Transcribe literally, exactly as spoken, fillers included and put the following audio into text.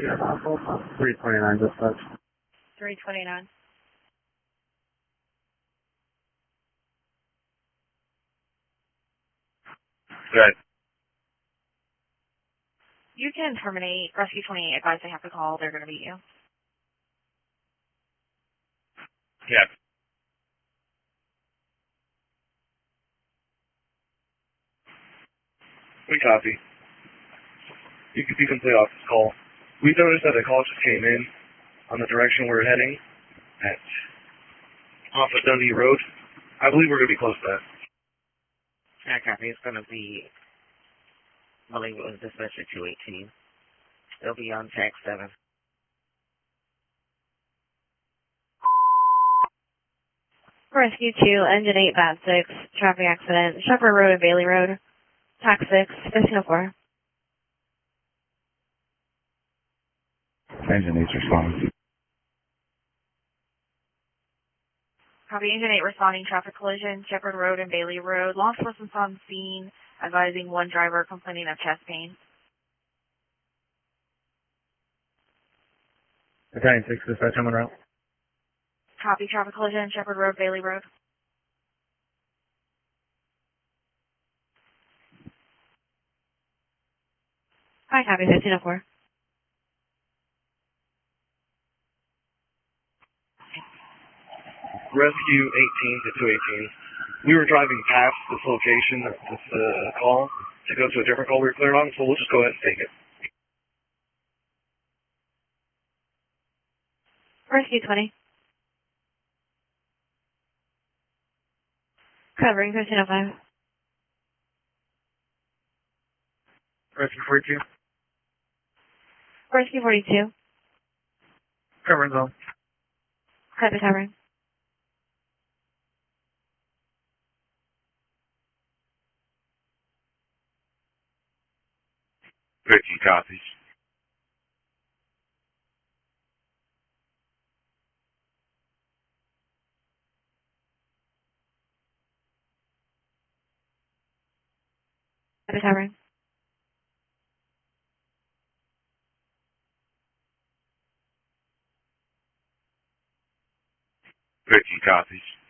three twenty-nine dispatch. three twenty-nine. Good. You can terminate. Rescue twenty-eight advise they have to call. They're going to beat you. Yeah. We copy. You can, you can play off this call. We noticed that a call just came in on the direction we're heading at off of Dundee Road. I believe we're going to be close to that. Yeah, copy. It's going to be, I believe it was dispatcher two eighteen. It'll be on tag seven. Rescue two, engine eight, bad six, traffic accident, Shepherd Road and Bailey Road, tax six, fifteen oh four. Engine eight's responding. Copy, engine eight responding, traffic collision, Shepherd Road and Bailey Road. Law enforcement's on scene, advising one driver complaining of chest pain. Battalion six, dispatch, I'm en route. Copy, traffic collision, Shepherd Road, Bailey Road. Hi, copy, fifteen oh four. Rescue eighteen to two eighteen. We were driving past this location, this uh, call, to go to a different call we were cleared on, so we'll just go ahead and take it. Rescue twenty. Covering fifteen oh five. Rescue forty-two. Rescue forty-two. Covering zone. Copy, covering. fifteen copies. Copy, covering. fifteen copies.